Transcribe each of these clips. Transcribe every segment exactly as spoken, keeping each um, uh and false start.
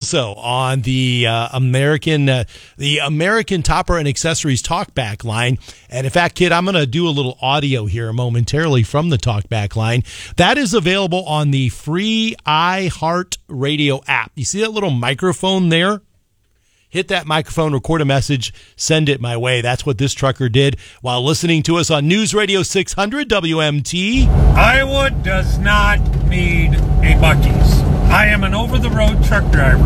also on the uh, American uh, the American Topper and Accessories Talkback line. And in fact, kid, I'm going to do a little audio here momentarily from the Talkback line. That is available on the free iHeartRadio app. You see that little microphone there? Hit that microphone, record a message, send it my way. That's what this trucker did while listening to us on News Radio six hundred W M T. Iowa does not need a Buc-ee's. I am an over-the-road truck driver.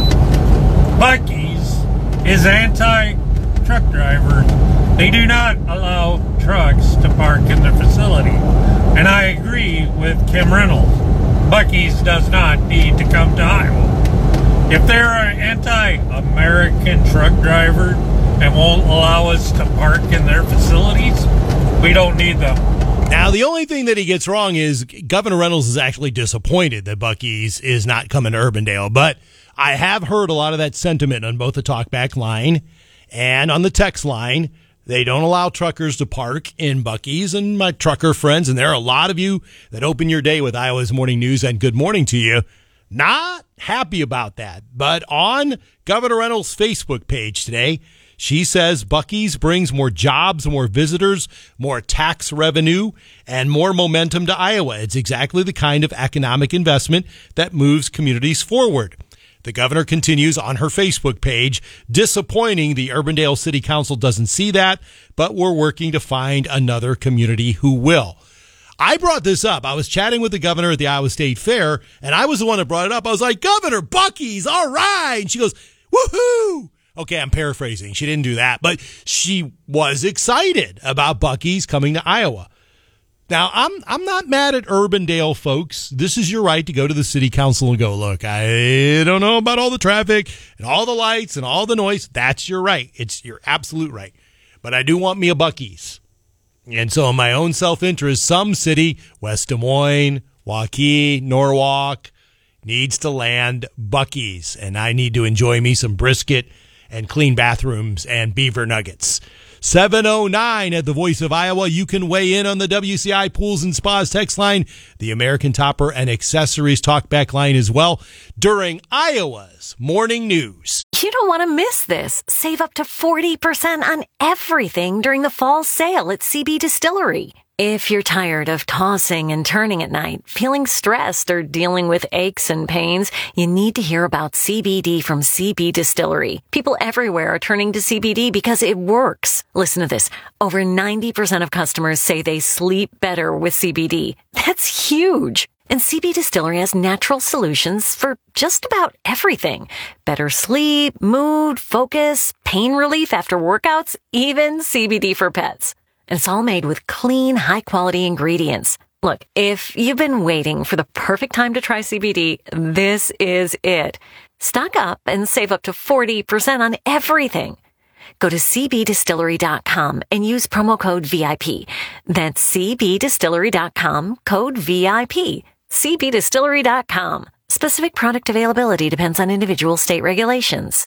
Buc-ee's is anti-truck driver. They do not allow trucks to park in their facility. And I agree with Kim Reynolds. Buc-ee's does not need to come to Iowa. If they're an anti-American truck driver and won't allow us to park in their facilities, we don't need them. Now, the only thing that he gets wrong is Governor Reynolds is actually disappointed that Buc-ee's is not coming to Urbandale. But I have heard a lot of that sentiment on both the Talkback line and on the text line. They don't allow truckers to park in Buc-ee's, and my trucker friends, and there are a lot of you that open your day with Iowa's Morning News, and good morning to you. Not happy about that. But on Governor Reynolds' Facebook page today, she says Buc-ee's brings more jobs, more visitors, more tax revenue, and more momentum to Iowa. It's exactly the kind of economic investment that moves communities forward. The governor continues on her Facebook page, disappointing the Urbandale City Council doesn't see that, but we're working to find another community who will. I brought this up. I was chatting with the governor at the Iowa State Fair, and I was the one that brought it up. I was like, Governor, Buc-ee's, all right. And she goes, woohoo. Okay, I'm paraphrasing. She didn't do that, but she was excited about Buc-ee's coming to Iowa. Now, I'm I'm not mad at Urbandale, folks. This is your right to go to the city council and go, look, I don't know about all the traffic and all the lights and all the noise. That's your right. It's your absolute right. But I do want me a Buc-ee's. And so in my own self-interest, some city, West Des Moines, Waukee, Norwalk, needs to land Buc-ee's. And I need to enjoy me some brisket and clean bathrooms and beaver nuggets. seven oh nine at the Voice of Iowa. You can weigh in on the W C I Pools and Spas text line, the American Topper and Accessories Talkback line as well, during Iowa's Morning News. You don't want to miss this. Save up to forty percent on everything during the fall sale at C B Distillery. If you're tired of tossing and turning at night, feeling stressed, or dealing with aches and pains, you need to hear about C B D from C B Distillery. People everywhere are turning to C B D because it works. Listen to this. Over ninety percent of customers say they sleep better with C B D. That's huge. And C B Distillery has natural solutions for just about everything. Better sleep, mood, focus, pain relief after workouts, even C B D for pets. And it's all made with clean, high-quality ingredients. Look, if you've been waiting for the perfect time to try C B D, this is it. Stock up and save up to forty percent on everything. Go to c b distillery dot com and use promo code V I P. That's c b distillery dot com, code V I P. c b distillery dot com. Specific product availability depends on individual state regulations.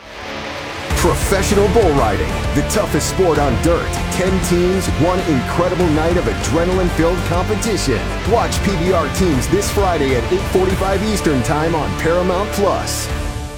Professional bull riding, the toughest sport on dirt. Ten teams, one incredible night of adrenaline-filled competition. Watch P B R teams this Friday at eight forty-five Eastern Time on Paramount Plus.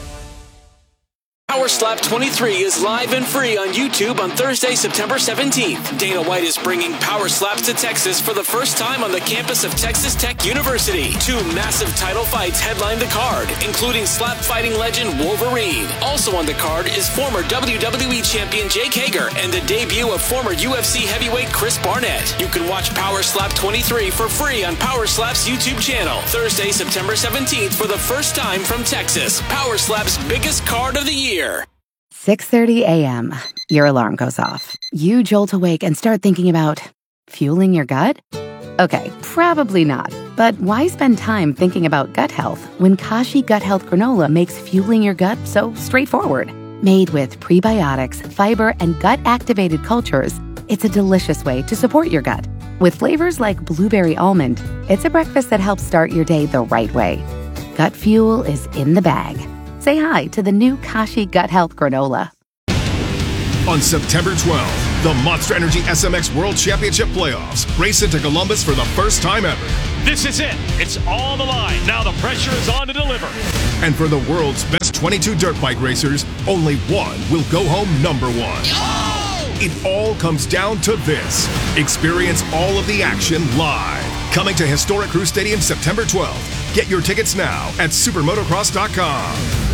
Power Slap twenty-three is live and free on YouTube on Thursday, September seventeenth. Dana White is bringing Power Slaps to Texas for the first time on the campus of Texas Tech University. Two massive title fights headline the card, including slap fighting legend Wolverine. Also on the card is former W W E champion Jake Hager and the debut of former U F C heavyweight Chris Barnett. You can watch Power Slap twenty-three for free on Power Slap's YouTube channel. Thursday, September seventeenth for the first time from Texas. Power Slap's biggest card of the year. six thirty a.m. Your alarm goes off. You jolt awake and start thinking about fueling your gut? Okay, probably not. But why spend time thinking about gut health when Kashi Gut Health Granola makes fueling your gut so straightforward? Made with prebiotics, fiber, and gut-activated cultures, it's a delicious way to support your gut. With flavors like blueberry almond, it's a breakfast that helps start your day the right way. Gut fuel is in the bag. Say hi to the new Kashi Gut Health Granola. On September twelfth, The Monster Energy S M X World Championship Playoffs. Race into Columbus for the first time ever. This is it. It's on the line. Now the pressure is on to deliver. And for the world's best twenty-two dirt bike racers, only one will go home number one. Oh! It all comes down to this. Experience all of the action live. Coming to historic Crew Stadium September twelfth. Get your tickets now at supermotocross dot com.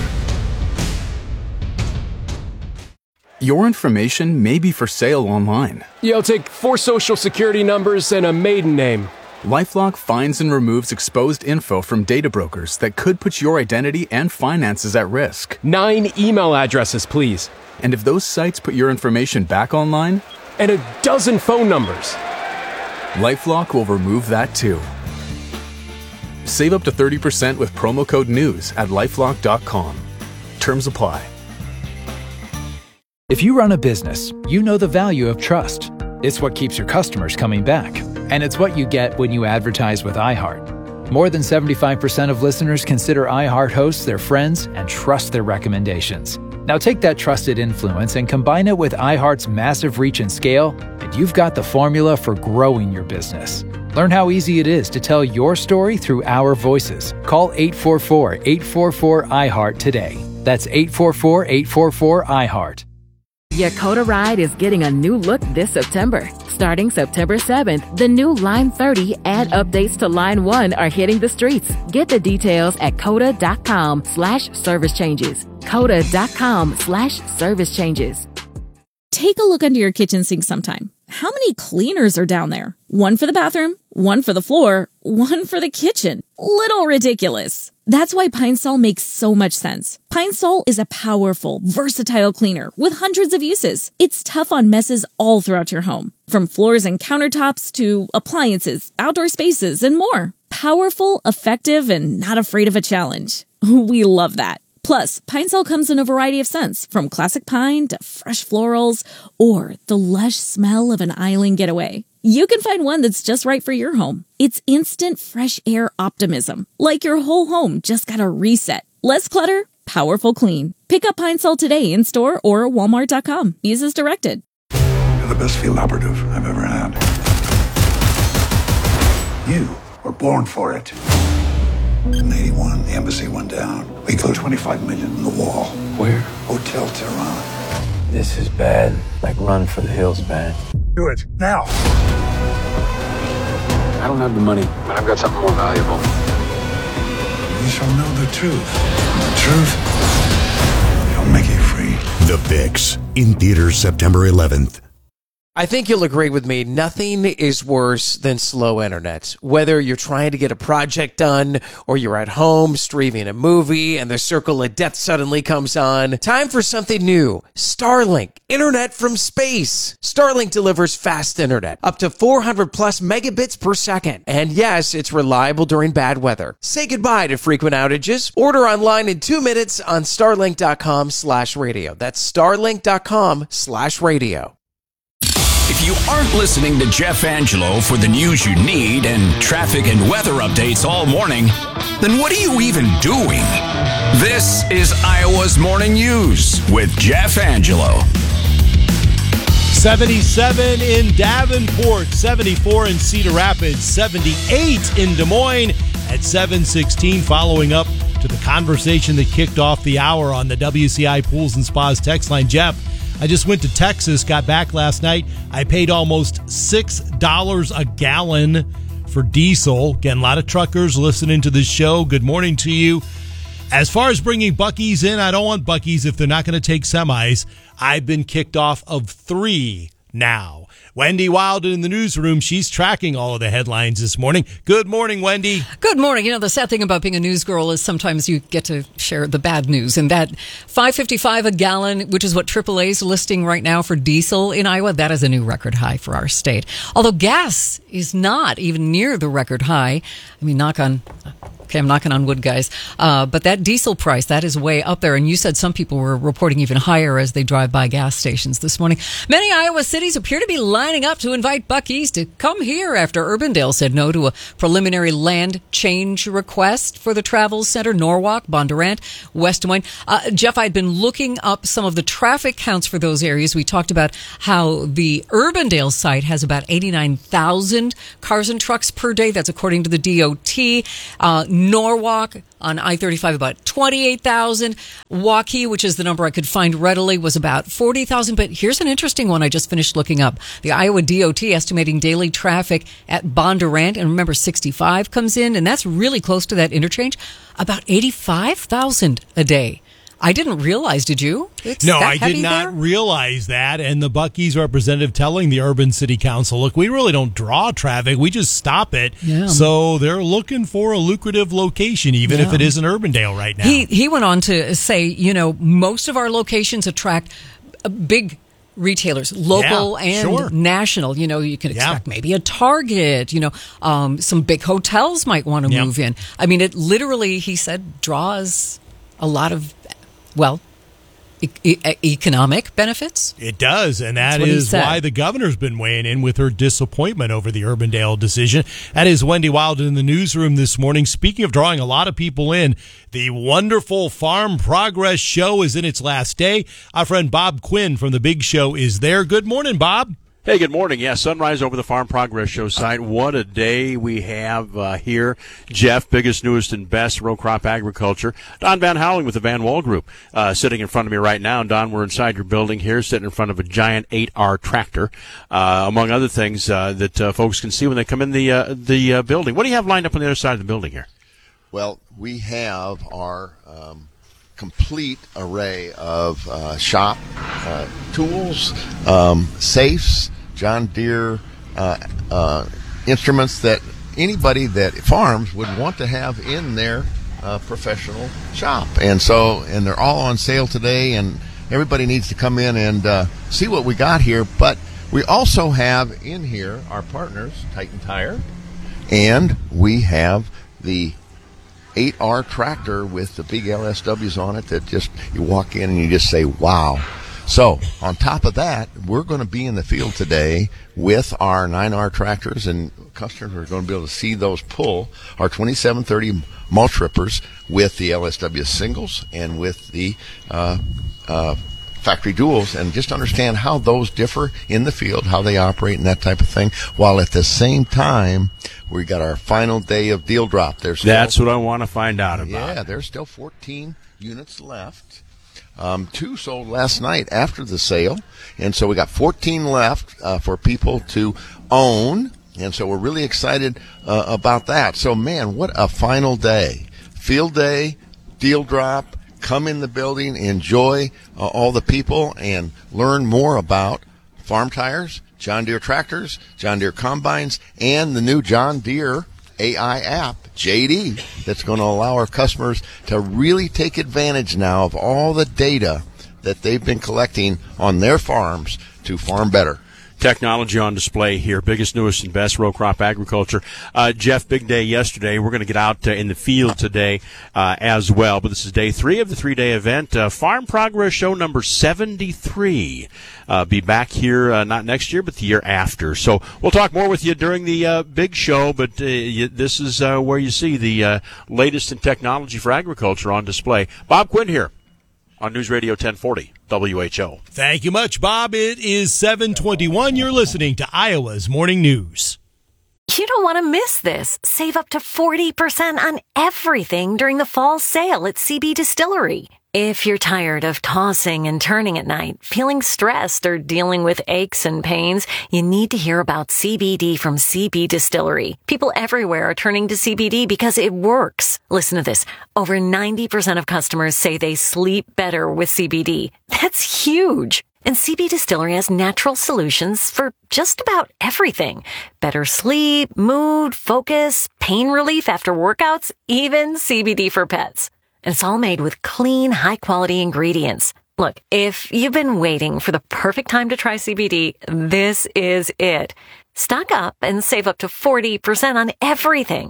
Your information may be for sale online. Yeah, I'll take four social security numbers and a maiden name. LifeLock finds and removes exposed info from data brokers that could put your identity and finances at risk. Nine email addresses, please. And if those sites put your information back online? And a dozen phone numbers. LifeLock will remove that too. Save up to thirty percent with promo code NEWS at lifelock dot com. Terms apply. If you run a business, you know the value of trust. It's what keeps your customers coming back. And it's what you get when you advertise with iHeart. More than seventy-five percent of listeners consider iHeart hosts their friends and trust their recommendations. Now take that trusted influence and combine it with iHeart's massive reach and scale, and you've got the formula for growing your business. Learn how easy it is to tell your story through our voices. Call eight four four, eight four four, iHeart today. That's eight four four, eight four four, iHeart. Yakota Ride is getting a new look this September. Starting September seventh, the new Line thirty and updates to Line one are hitting the streets. Get the details at coda.com slash service changes. coda.com slash service changes. Take a look under your kitchen sink sometime. How many cleaners are down there? One for the bathroom, one for the floor, one for the kitchen. Little ridiculous. That's why Pine Sol makes so much sense. Pine Sol is a powerful, versatile cleaner with hundreds of uses. It's tough on messes all throughout your home, from floors and countertops to appliances, outdoor spaces, and more. Powerful, effective, and not afraid of a challenge. We love that. Plus, Pine Sol comes in a variety of scents, from classic pine to fresh florals or the lush smell of an island getaway. You can find one that's just right for your home. It's instant fresh air optimism, like your whole home just got a reset. Less clutter, powerful clean. Pick up Pine Sol today in store or walmart dot com. Use as directed. You're the best field operative I've ever had. You were born for it. In eighty-one, the embassy went down. We put twenty-five million in the wall. Where? Hotel Tehran. This is bad. Like Run for the Hills bad. Do it, now. I don't have the money, but I've got something more valuable. You shall know the truth. And the truth shall make you free. The Fix, in theaters September eleventh. I think you'll agree with me, nothing is worse than slow internet. Whether you're trying to get a project done or you're at home streaming a movie and the circle of death suddenly comes on, time for something new. Starlink, internet from space. Starlink delivers fast internet, up to four hundred plus megabits per second. And yes, it's reliable during bad weather. Say goodbye to frequent outages. Order online in two minutes on starlink.com slash radio. That's starlink.com slash radio. If you aren't listening to Jeff Angelo for the news you need and traffic and weather updates all morning, then what are you even doing? This is Iowa's Morning News with Jeff Angelo. seventy-seven in Davenport, seventy-four in Cedar Rapids, seventy-eight in Des Moines at seven sixteen, following up to the conversation that kicked off the hour on the W C I Pools and Spas text line. Jeff, I just went to Texas, got back last night. I paid almost six dollars a gallon for diesel. Again, a lot of truckers listening to this show. Good morning to you. As far as bringing Buc-ee's in, I don't want Buc-ee's if they're not going to take semis. I've been kicked off of three now. Wendy Wilden in the newsroom. She's tracking all of the headlines this morning. Good morning, Wendy. Good morning. You know, the sad thing about being a news girl is sometimes you get to share the bad news. And that five fifty-five a gallon, which is what triple A is listing right now for diesel in Iowa, that is a new record high for our state. Although gas is not even near the record high. I mean, knock on Okay, I'm knocking on wood, guys. Uh, but that diesel price, that is way up there. And you said some people were reporting even higher as they drive by gas stations this morning. Many Iowa cities appear to be lining up to invite Buc-ee's to come here after Urbandale said no to a preliminary land change request for the Travel Center. Norwalk, Bondurant, West Des Moines. Uh, Jeff, I'd been looking up some of the traffic counts for those areas. We talked about how the Urbandale site has about eighty-nine thousand cars and trucks per day. That's according to the D O T. Uh, Norwalk on I thirty-five, about twenty-eight thousand. Waukee, which is the number I could find readily, was about forty thousand. But here's an interesting one I just finished looking up. The Iowa D O T estimating daily traffic at Bondurant, and remember sixty-five comes in, and that's really close to that interchange, about eighty-five thousand a day. I didn't realize, did you? It's no, that I heavy did not there? realize that. And the Buc-ee's representative telling the Urban City Council, look, we really don't draw traffic. We just stop it. Yeah. So they're looking for a lucrative location, even Yeah. if it isn't Urbandale right now. He, he went on to say, you know, most of our locations attract uh, big retailers, local Yeah, and sure. national. You know, you can Yeah. expect maybe a Target, you know, um, some big hotels might want to Yep. move in. I mean, it literally, he said, draws a lot of, well, e- e- economic benefits. It does, and that That's what he is said. why the governor's been weighing in with her disappointment over the Urbandale decision. That is Wendy Wild in the newsroom this morning. Speaking of drawing a lot of people in, the wonderful Farm Progress Show is in its last day. Our friend Bob Quinn from The Big Show is there. Good morning, Bob. Hey, good morning. Yeah, sunrise over the Farm Progress Show site. What a day we have uh, here. Jeff, biggest, newest, and best row crop agriculture. Don Van Howling with the Van Wall Group uh, sitting in front of me right now. And Don, we're inside your building here, sitting in front of a giant eight R tractor, uh, among other things uh, that uh, folks can see when they come in the uh, the uh, building. What do you have lined up on the other side of the building here? Well, we have our um, complete array of uh, shop uh, tools, um, safes, John Deere uh, uh, instruments that anybody that farms would want to have in their uh, professional shop. And so, and they're all on sale today, and everybody needs to come in and uh, see what we got here. But we also have in here our partners, Titan Tire, and we have the eight R tractor with the big L S Ws on it that just, you walk in and you just say, wow. So, on top of that, we're going to be in the field today with our nine R tractors, and customers are going to be able to see those pull our twenty-seven thirty mulch rippers with the L S W singles and with the uh, uh, factory duals, and just understand how those differ in the field, how they operate, and that type of thing, while at the same time, we got our final day of deal drop. There's still, That's what I want to find out about. Yeah, there's still fourteen units left. Um, two sold last night after the sale, and so we got fourteen left uh, for people to own, and so we're really excited uh, about that. So, man, what a final day. Field day, deal drop, come in the building, enjoy uh, all the people, and learn more about farm tires, John Deere tractors, John Deere combines, and the new John Deere A I app, J D, that's going to allow our customers to really take advantage now of all the data that they've been collecting on their farms to farm better. Technology on display here. Biggest, newest, and best row crop agriculture. Uh, Jeff, big day yesterday. We're going to get out uh, in the field today uh, as well. But this is day three of the three-day event. Uh, Farm Progress Show number seventy-three. Uh, be back here uh, not next year, but the year after. So we'll talk more with you during the uh, big show. But uh, you, this is uh, where you see the uh, latest in technology for agriculture on display. Bob Quinn here on News Radio ten forty W H O. Thank you much, Bob. It is seven twenty-one. You're listening to Iowa's Morning News. You don't want to miss this. Save up to forty percent on everything during the fall sale at C B Distillery. If you're tired of tossing and turning at night, feeling stressed, or dealing with aches and pains, you need to hear about C B D from C B Distillery. People everywhere are turning to C B D because it works. Listen to this. Over ninety percent of customers say they sleep better with C B D. That's huge. And C B Distillery has natural solutions for just about everything. Better sleep, mood, focus, pain relief after workouts, even C B D for pets. And it's all made with clean, high-quality ingredients. Look, if you've been waiting for the perfect time to try C B D, this is it. Stock up and save up to forty percent on everything.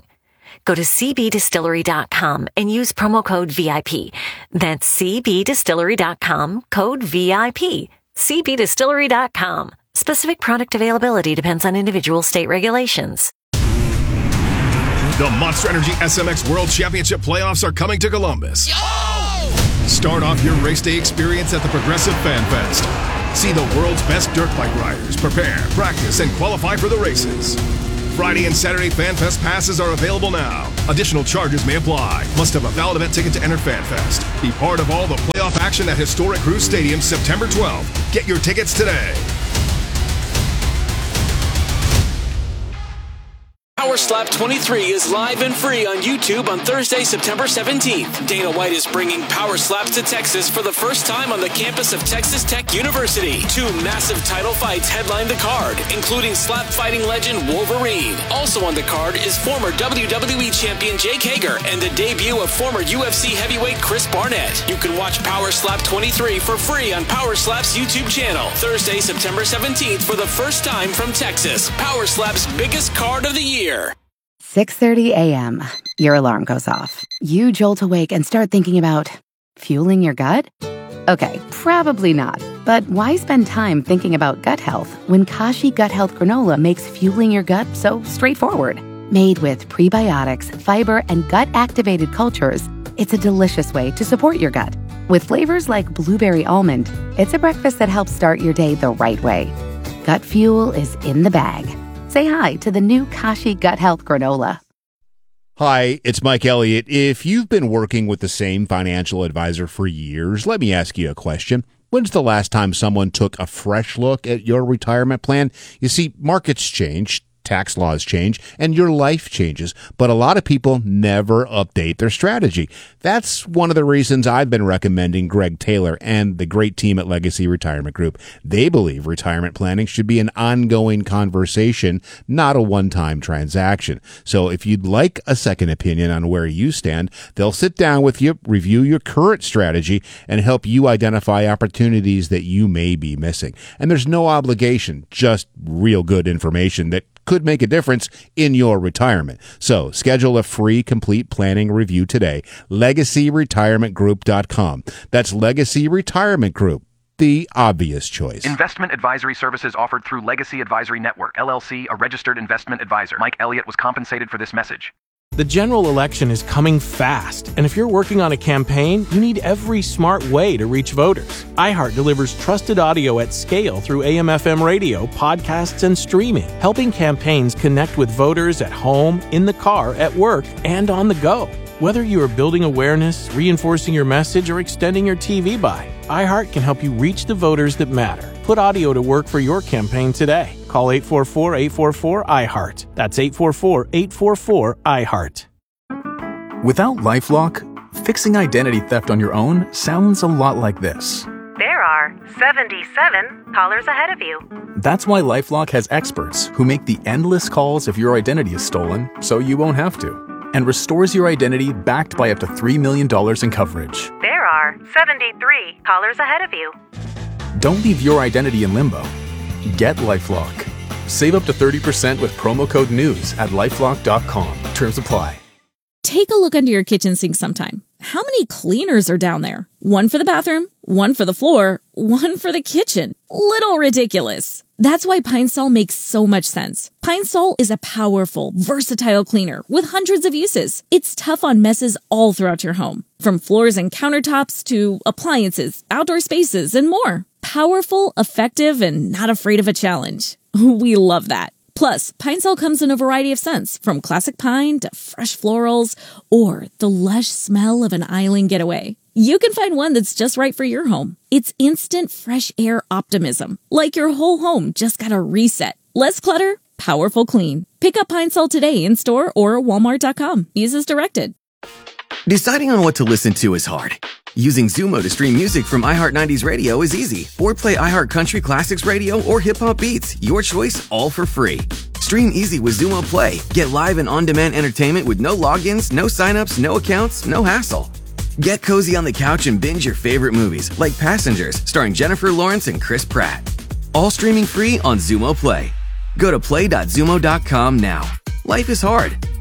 Go to c b distillery dot com and use promo code V I P. That's c b distillery dot com, code V I P. c b distillery dot com. Specific product availability depends on individual state regulations. The Monster Energy S M X World Championship playoffs are coming to Columbus. Yo! Start off your race day experience at the Progressive Fan Fest. See the world's best dirt bike riders prepare, practice, and qualify for the races. Friday and Saturday Fan Fest passes are available now. Additional charges may apply. Must have a valid event ticket to enter Fan Fest. Be part of all the playoff action at historic Cruise Stadium September twelfth. Get your tickets today. Power Slap twenty-three is live and free on YouTube on Thursday, September seventeenth. Dana White is bringing Power Slaps to Texas for the first time on the campus of Texas Tech University. Two massive title fights headline the card, including slap fighting legend Wolverine. Also on the card is former W W E champion Jake Hager and the debut of former U F C heavyweight Chris Barnett. You can watch Power Slap twenty-three for free on Power Slap's YouTube channel. Thursday, September seventeenth for the first time from Texas. Power Slap's biggest card of the year. six thirty a.m. Your alarm goes off. You jolt awake and start thinking about fueling your gut? Okay, probably not. But why spend time thinking about gut health when Kashi Gut Health Granola makes fueling your gut so straightforward? Made with prebiotics, fiber, and gut-activated cultures, it's a delicious way to support your gut. With flavors like blueberry almond, it's a breakfast that helps start your day the right way. Gut fuel is in the bag. Say hi to the new Kashi Gut Health Granola. Hi, it's Mike Elliott. If you've been working with the same financial advisor for years, let me ask you a question. When's the last time someone took a fresh look at your retirement plan? You see, markets change, tax laws change, and your life changes, but a lot of people never update their strategy. That's one of the reasons I've been recommending Greg Taylor and the great team at Legacy Retirement Group. They believe retirement planning should be an ongoing conversation, not a one-time transaction. So if you'd like a second opinion on where you stand, they'll sit down with you, review your current strategy, and help you identify opportunities that you may be missing. And there's no obligation, just real good information that could make a difference in your retirement. So schedule a free complete planning review today. legacy retirement group dot com. That's Legacy Retirement Group, the obvious choice. Investment advisory services offered through Legacy Advisory Network, L L C, a registered investment advisor. Mike Elliott was compensated for this message. The general election is coming fast, and if you're working on a campaign, you need every smart way to reach voters. iHeart delivers trusted audio at scale through A M F M radio, podcasts, and streaming, helping campaigns connect with voters at home, in the car, at work, and on the go. Whether you are building awareness, reinforcing your message, or extending your T V buy, iHeart can help you reach the voters that matter. Put audio to work for your campaign today. Call eight four four, eight four four, I heart. That's eight four four, eight four four, I heart. Without LifeLock, fixing identity theft on your own sounds a lot like this. There are seventy-seven callers ahead of you. That's why LifeLock has experts who make the endless calls if your identity is stolen, so you won't have to, and restores your identity backed by up to three million dollars in coverage. There are seventy-three callers ahead of you. Don't leave your identity in limbo. Get LifeLock. Save up to thirty percent with promo code NEWS at lifelock dot com. Terms apply. Take a look under your kitchen sink sometime. How many cleaners are down there? One for the bathroom, one for the floor, one for the kitchen. Little ridiculous. That's why Pine Sol makes so much sense. Pine Sol is a powerful, versatile cleaner with hundreds of uses. It's tough on messes all throughout your home, from floors and countertops to appliances, outdoor spaces, and more. Powerful, effective, and not afraid of a challenge. We love that. Plus, Pine Sol comes in a variety of scents, from classic pine to fresh florals, or the lush smell of an island getaway. You can find one that's just right for your home. It's instant fresh air optimism, like your whole home just got a reset. Less clutter, powerful clean. Pick up Pine Sol today in store or walmart dot com. Use as directed. Deciding on what to listen to is hard. Using Zumo to stream music from iHeart nineties Radio is easy. Or play iHeart Country Classics Radio or Hip Hop Beats. Your choice, all for free. Stream easy with Zumo Play. Get live and on-demand entertainment with no logins, no signups, no accounts, no hassle. Get cozy on the couch and binge your favorite movies, like Passengers, starring Jennifer Lawrence and Chris Pratt. All streaming free on Zumo Play. Go to play dot zumo dot com now. Life is hard.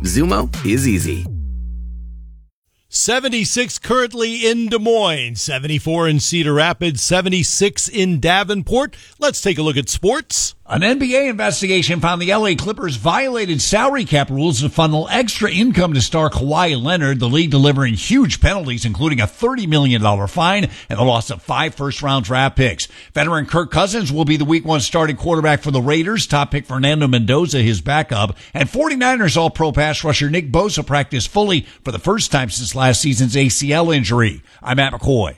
Zumo is easy. seventy-six currently in Des Moines, seventy-four in Cedar Rapids, seventy-six in Davenport. Let's take a look at sports. An N B A investigation found the L A Clippers violated salary cap rules to funnel extra income to star Kawhi Leonard, the league delivering huge penalties, including a thirty million dollars fine and the loss of five first-round draft picks. Veteran Kirk Cousins will be the week one starting quarterback for the Raiders. Top pick Fernando Mendoza, his backup. And 49ers All-Pro pass rusher Nick Bosa practiced fully for the first time since last season's A C L injury. I'm Matt McCoy.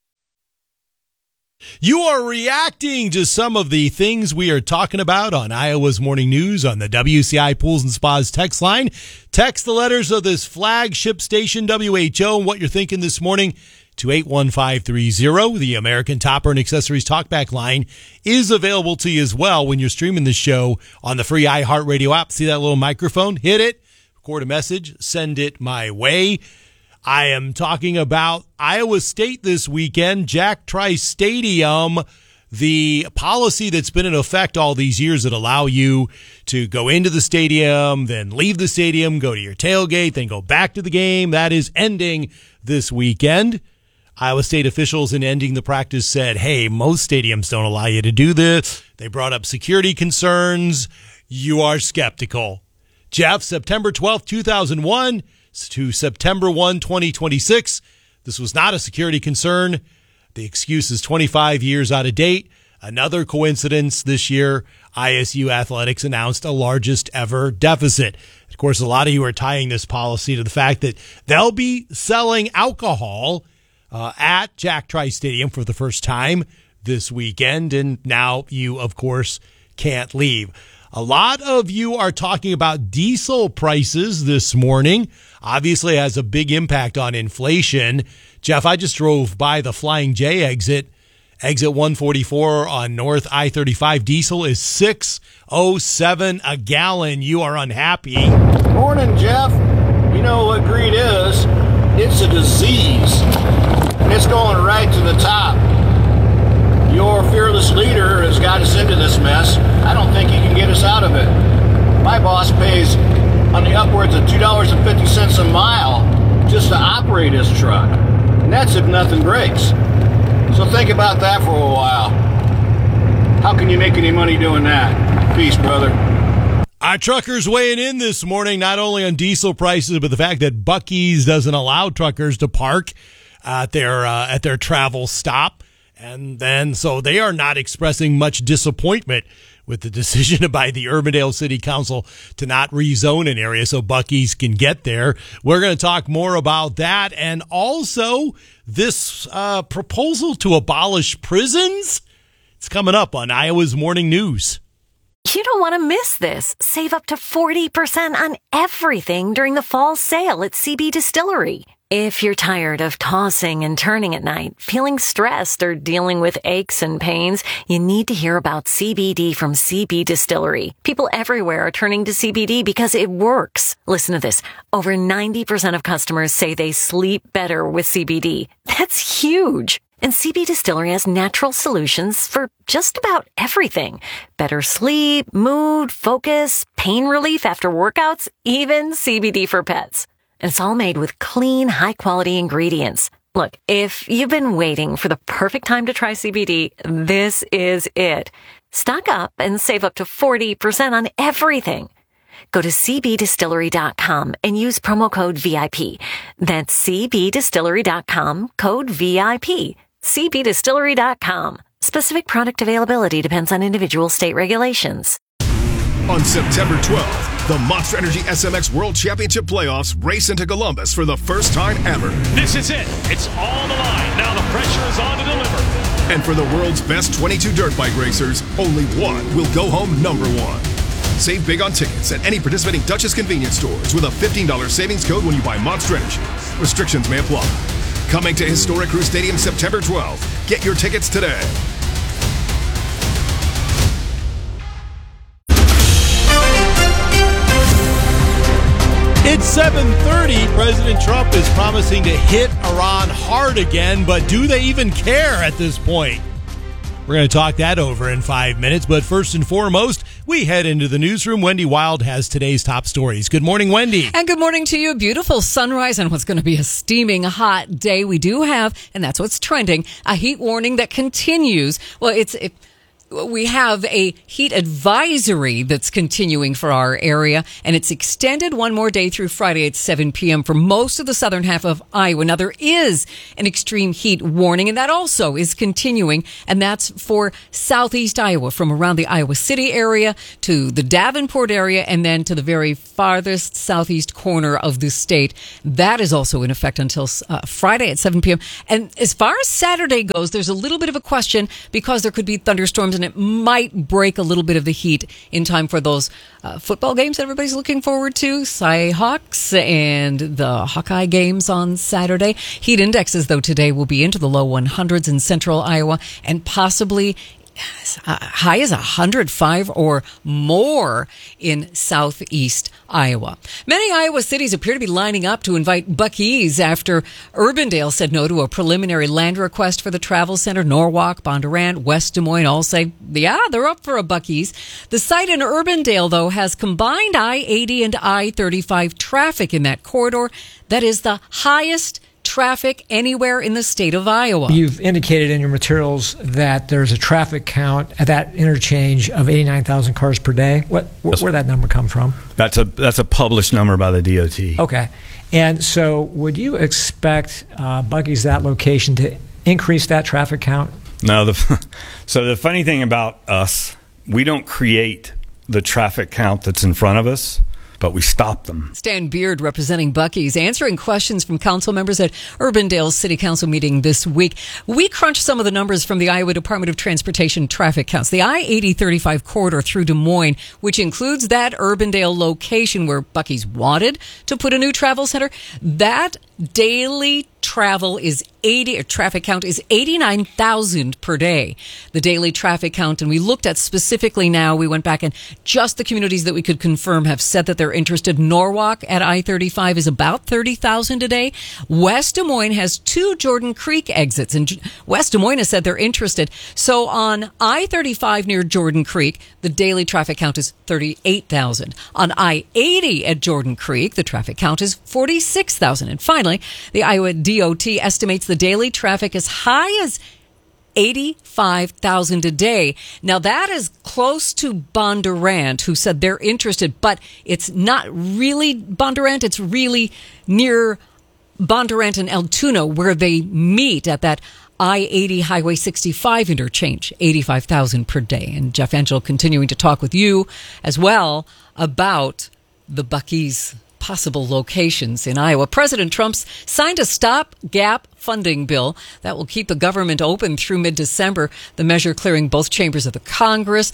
You are reacting to some of the things we are talking about on Iowa's Morning News on the W C I Pools and Spas text line. Text the letters of this flagship station, W H O, and what you're thinking this morning to eight one five three zero. The American Topper and Accessories Talkback line is available to you as well when you're streaming the show on the free iHeartRadio app. See that little microphone? Hit it, record a message, send it my way. I am talking about Iowa State this weekend, Jack Trice Stadium, the policy that's been in effect all these years that allow you to go into the stadium, then leave the stadium, go to your tailgate, then go back to the game. That is ending this weekend. Iowa State officials in ending the practice said, hey, most stadiums don't allow you to do this. They brought up security concerns. You are skeptical. Jeff, September twelfth, two thousand one to September first, twenty twenty-six. This was not a security concern. The excuse is twenty-five years out of date. Another coincidence this year, I S U Athletics announced a largest ever deficit. Of course, a lot of you are tying this policy to the fact that they'll be selling alcohol uh, at Jack Trice Stadium for the first time this weekend, and now you, of course, can't leave. A lot of you are talking about diesel prices this morning. Obviously, it has a big impact on inflation. Jeff, I just drove by the Flying J exit, exit one forty-four on North I thirty-five. Diesel is six oh seven a gallon. You are unhappy. Morning, Jeff. You know what greed is? It's a disease. And it's going right to the top. Your fearless leader has got us into this mess. I don't think he can get us out of it. My boss pays on the upwards of two dollars and fifty cents a mile just to operate his truck. And that's if nothing breaks. So think about that for a while. How can you make any money doing that? Peace, brother. Our truckers weighing in this morning, not only on diesel prices, but the fact that Buc-ee's doesn't allow truckers to park at their uh, at their travel stop. And then, so they are not expressing much disappointment with the decision by the Urbandale City Council to not rezone an area so Buc-ee's can get there. We're going to talk more about that, and also this uh, proposal to abolish prisons. It's coming up on Iowa's Morning News. You don't want to miss this. Save up to forty percent on everything during the fall sale at C B Distillery. If you're tired of tossing and turning at night, feeling stressed, or dealing with aches and pains, you need to hear about C B D from C B Distillery. People everywhere are turning to C B D because it works. Listen to this. Over ninety percent of customers say they sleep better with C B D. That's huge. And C B Distillery has natural solutions for just about everything. Better sleep, mood, focus, pain relief after workouts, even C B D for pets. And it's all made with clean, high-quality ingredients. Look, if you've been waiting for the perfect time to try C B D, this is it. Stock up and save up to forty percent on everything. Go to c b distillery dot com and use promo code V I P. That's c b distillery dot com, code V I P. c b distillery dot com. Specific product availability depends on individual state regulations. On September twelfth, the Monster Energy S M X World Championship Playoffs race into Columbus for the first time ever. This is it. It's on the line. Now the pressure is on to deliver. And for the world's best twenty-two dirt bike racers, only one will go home number one. Save big on tickets at any participating Duchess convenience stores with a fifteen dollars savings code when you buy Monster Energy. Restrictions may apply. Coming to historic Crew Stadium September twelfth. Get your tickets today. It's seven thirty. President Trump is promising to hit Iran hard again, but do they even care at this point? We're going to talk that over in five minutes. But first and foremost, we head into the newsroom. Wendy Wild has today's top stories. Good morning, Wendy. And good morning to you. Beautiful sunrise on what's going to be a steaming hot day. We do have, and that's what's trending, a heat warning that continues. Well, it's... It, We have a heat advisory that's continuing for our area, and it's extended one more day through Friday at seven p.m. for most of the southern half of Iowa. Now, there is an extreme heat warning, and that also is continuing, and that's for southeast Iowa, from around the Iowa City area to the Davenport area, and then to the very farthest southeast corner of the state. That is also in effect until uh, Friday at seven p.m. And as far as Saturday goes, there's a little bit of a question because there could be thunderstorms, and it might break a little bit of the heat in time for those uh, football games that everybody's looking forward to, Cy-Hawks and the Hawkeye games on Saturday. Heat indexes, though, today will be into the low one hundreds in central Iowa and possibly Uh, high as one hundred five or more in southeast Iowa. Many Iowa cities appear to be lining up to invite Buc-ee's after Urbandale said no to a preliminary land request for the travel center. Norwalk, Bondurant, West Des Moines all say, yeah, they're up for a Buc-ee's. The site in Urbandale, though, has combined I eighty and I thirty-five traffic in that corridor. That is the highest traffic anywhere in the state of Iowa. You've indicated in your materials that there's a traffic count at that interchange of eighty-nine thousand cars per day. What, wh- where'd that number come from? That's a that's a published number by the D O T. Okay. And so would you expect uh, Buc-ee's, that location, to increase that traffic count? No. The, so the funny thing about us, we don't create the traffic count that's in front of us, but we stop them. Stan Beard, representing Buc-ee's, answering questions from council members at Urbandale's city council meeting this week. We crunched some of the numbers from the Iowa Department of Transportation traffic counts. The I eighty thirty-five corridor through Des Moines, which includes that Urbandale location where Buc-ee's wanted to put a new travel center, that daily travel is eighty, or traffic count is eighty-nine thousand per day. The daily traffic count, and we looked at specifically now, we went back and just the communities that we could confirm have said that they're interested. Norwalk at I thirty-five is about thirty thousand a day. West Des Moines has two Jordan Creek exits, and West Des Moines has said they're interested. So on I thirty-five near Jordan Creek, the daily traffic count is thirty-eight thousand. On I eighty at Jordan Creek, the traffic count is forty-six thousand. And finally, the Iowa D O T estimates the daily traffic as high as eighty-five thousand a day. Now, that is close to Bondurant, who said they're interested, but it's not really Bondurant. It's really near Bondurant and Altoona, where they meet at that I eighty Highway sixty-five interchange, eighty-five thousand per day. And Jeff Angelo continuing to talk with you as well about the Buc-ee's possible locations in Iowa. President Trump's signed a stopgap funding bill that will keep the government open through mid-December, the measure clearing both chambers of the Congress.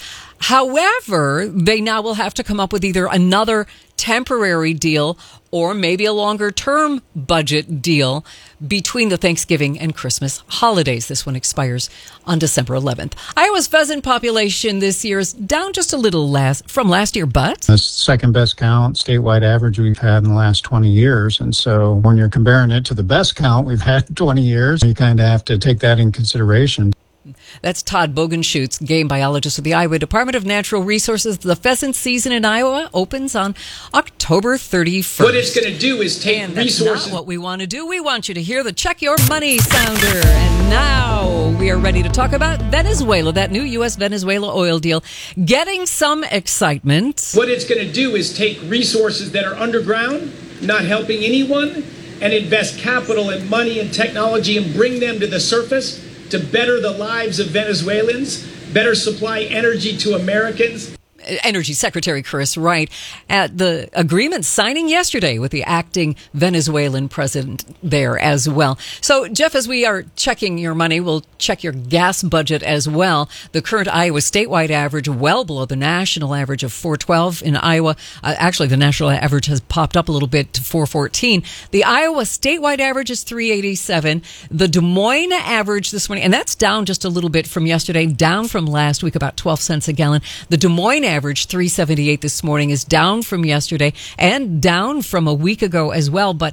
However, they now will have to come up with either another temporary deal or maybe a longer-term budget deal between the Thanksgiving and Christmas holidays. This one expires on December eleventh. Iowa's pheasant population this year is down just a little last, from last year, but the second best count, statewide average we've had in the last twenty years. And so when you're comparing it to the best count we've had in twenty years, you kind of have to take that in consideration. That's Todd Bogenschutz, game biologist with the Iowa Department of Natural Resources. The pheasant season in Iowa opens on October thirty-first. What it's going to do is take and resources. That's not what we want to do. We want you to hear the Check Your Money sounder. And now we are ready to talk about Venezuela, that new U S Venezuela oil deal, getting some excitement. What it's going to do is take resources that are underground, not helping anyone, and invest capital and money and technology and bring them to the surface to better the lives of Venezuelans, better supply energy to Americans. Energy Secretary Chris Wright at the agreement signing yesterday with the acting Venezuelan president there as well. So, Jeff, as we are checking your money, we'll check your gas budget as well. The current Iowa statewide average well below the national average of four twelve in Iowa. Uh, actually, the national average has popped up a little bit to four fourteen. The Iowa statewide average is three eighty-seven. The Des Moines average this morning, and that's down just a little bit from yesterday, down from last week, about twelve cents a gallon. The Des Moines average, three seventy-eight this morning, is down from yesterday and down from a week ago as well. But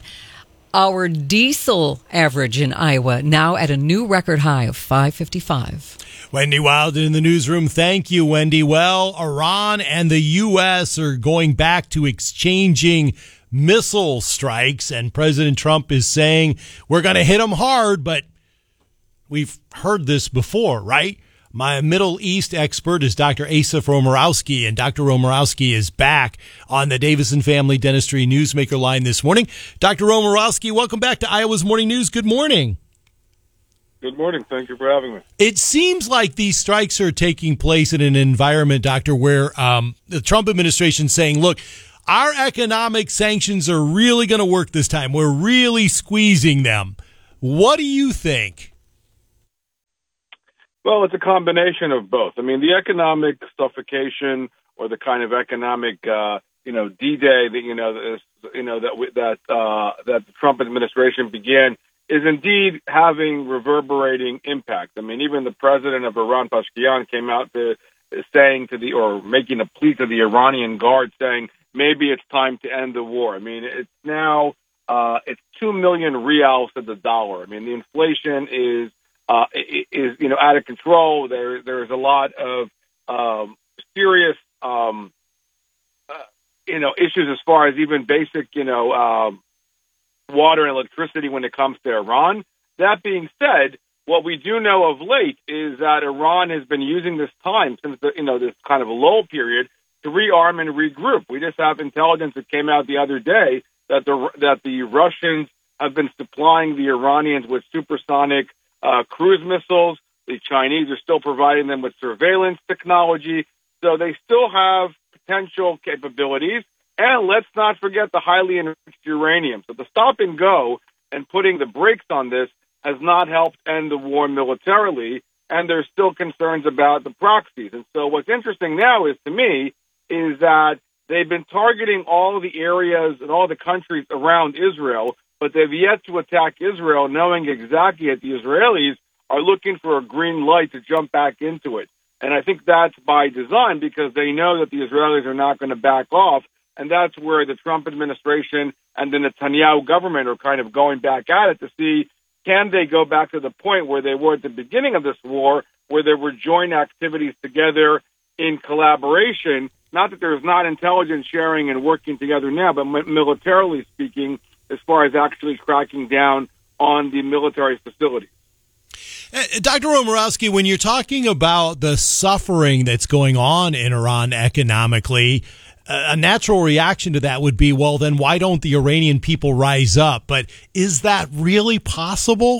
our diesel average in Iowa now at a new record high of five fifty-five. Wendy Wilder in the newsroom. Thank you, Wendy. Well, Iran and the U S are going back to exchanging missile strikes, and President Trump is saying we're going to hit them hard, but we've heard this before, right? My Middle East expert is Doctor Asaf Romarowski, and Doctor Romarowski is back on the Davison Family Dentistry Newsmaker line this morning. Doctor Romarowski, welcome back to Iowa's Morning News. Good morning. Good morning. Thank you for having me. It seems like these strikes are taking place in an environment, Doctor, where um, the Trump administration is saying, look, our economic sanctions are really going to work this time. We're really squeezing them. What do you think? Well, it's a combination of both. I mean, the economic suffocation or the kind of economic, uh, you know, D-Day that, you know, that, you know, that, that, uh, that the Trump administration began is indeed having reverberating impact. I mean, even the president of Iran, Pashkian, came out to saying to the, or making a plea to the Iranian Guard saying, maybe it's time to end the war. I mean, it's now, uh, it's two million rials to the dollar. I mean, the inflation is, uh, is, you know, out of control. There, there's a lot of, um, serious, um, uh, you know, issues as far as even basic, you know, um, water and electricity when it comes to Iran. That being said, what we do know of late is that Iran has been using this time since the, you know, this kind of a lull period to rearm and regroup. We just have intelligence that came out the other day that the that the Russians have been supplying the Iranians with supersonic uh, cruise missiles. The Chinese are still providing them with surveillance technology. So they still have potential capabilities. And let's not forget the highly enriched uranium. So the stop and go and putting the brakes on this has not helped end the war militarily. And there's still concerns about the proxies. And so what's interesting now is, to me, is that they've been targeting all the areas and all the countries around Israel, but they've yet to attack Israel, knowing exactly that the Israelis are looking for a green light to jump back into it. And I think that's by design because they know that the Israelis are not going to back off. And that's where the Trump administration and the Netanyahu government are kind of going back at it to see, can they go back to the point where they were at the beginning of this war, where there were joint activities together in collaboration. Not that there's not intelligence sharing and working together now, but militarily speaking, as far as actually cracking down on the military facilities. Uh, Doctor Romarowski, when you're talking about the suffering that's going on in Iran economically, uh, a natural reaction to that would be, well, then why don't the Iranian people rise up? But is that really possible?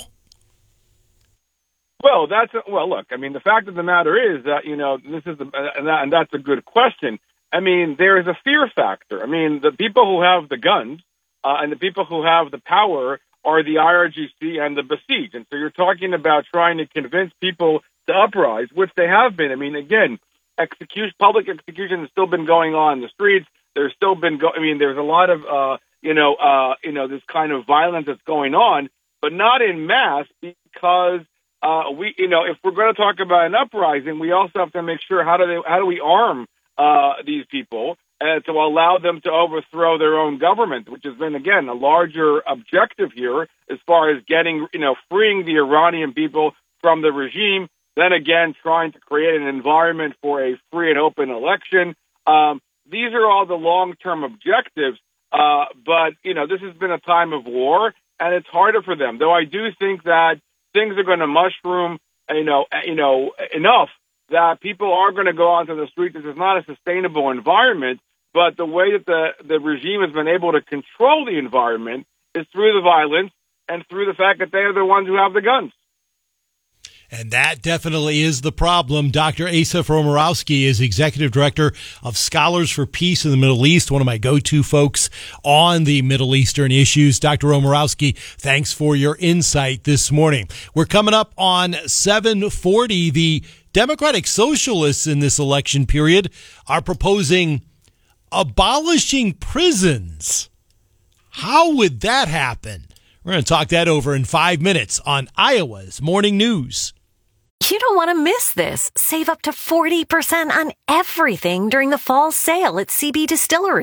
Well, that's a, well. Look, I mean, the fact of the matter is that, you know, this is the, and, that, and that's a good question. I mean, there is a fear factor. I mean, the people who have the guns uh, and the people who have the power are the I R G C and the besieged. And so you're talking about trying to convince people to uprise, which they have been. I mean, again, execution, public execution has still been going on in the streets. There's still been, go- I mean, there's a lot of, uh, you know, uh, you know, this kind of violence that's going on, but not in mass because. Uh, we, you know, if we're going to talk about an uprising, we also have to make sure how do they, how do we arm uh, these people uh, to allow them to overthrow their own government, which has been, again, a larger objective here as far as getting, you know, freeing the Iranian people from the regime. Then again, trying to create an environment for a free and open election. Um, these are all the long-term objectives. Uh, but you know, this has been a time of war, and it's harder for them. Though I do think that things are going to mushroom, you know, you know, enough that people are going to go onto the streets. This is not a sustainable environment, but the way that the, the regime has been able to control the environment is through the violence and through the fact that they are the ones who have the guns. And that definitely is the problem. Doctor Asaf Romarowski is Executive Director of Scholars for Peace in the Middle East, one of my go-to folks on the Middle Eastern issues. Doctor Romarowski, thanks for your insight this morning. We're coming up on seven forty. The Democratic Socialists in this election period are proposing abolishing prisons. How would that happen? We're going to talk that over in five minutes on Iowa's Morning News. You don't want to miss this. Save up to forty percent on everything during the fall sale at C B Distillery.